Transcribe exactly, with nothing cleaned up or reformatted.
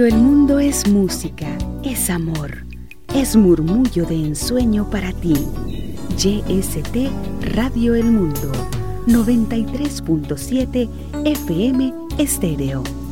El mundo es música, es amor, es murmullo de ensueño para ti. Y S T Radio El Mundo, noventa y tres punto siete F M Estéreo.